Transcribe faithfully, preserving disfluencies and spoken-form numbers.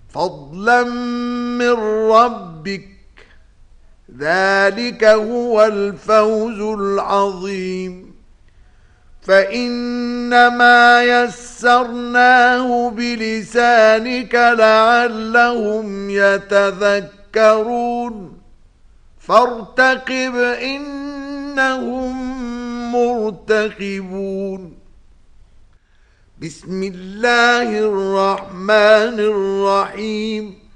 فضلا من ربك، ذلك هو الفوز العظيم. فإنما يسرناه بلسانك لعلهم يتذكرون، فارتقب إنهم مرتقبون. بسم الله الرحمن الرحيم.